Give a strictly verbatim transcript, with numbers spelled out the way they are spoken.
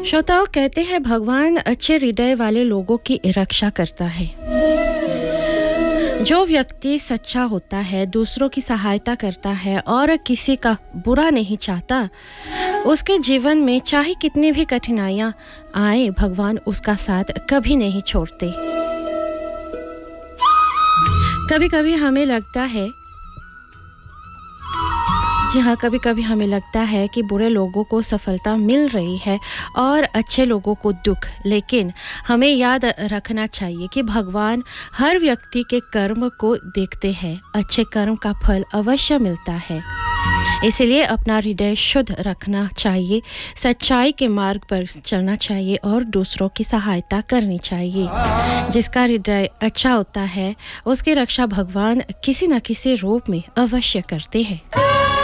श्रोताओं कहते हैं भगवान अच्छे हृदय वाले लोगों की रक्षा करता है। जो व्यक्ति सच्चा होता है, दूसरों की सहायता करता है और किसी का बुरा नहीं चाहता, उसके जीवन में चाहे कितनी भी कठिनाइयां आए, भगवान उसका साथ कभी नहीं छोड़ते। कभी-कभी हमें लगता है जी हाँ, कभी-कभी हमें लगता है कि बुरे लोगों को सफलता मिल रही है और अच्छे लोगों को दुख, लेकिन हमें याद रखना चाहिए कि भगवान हर व्यक्ति के कर्म को देखते हैं। अच्छे कर्म का फल अवश्य मिलता है। इसलिए अपना हृदय शुद्ध रखना चाहिए, सच्चाई के मार्ग पर चलना चाहिए और दूसरों की सहायता करनी चाहिए। जिसका हृदय अच्छा होता है, उसकी रक्षा भगवान किसी न किसी रूप में अवश्य करते हैं।